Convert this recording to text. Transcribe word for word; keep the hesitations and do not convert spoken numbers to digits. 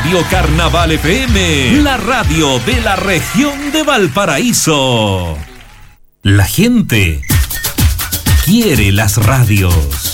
Radio Carnaval F M, la radio de la región de Valparaíso. La gente quiere las radios.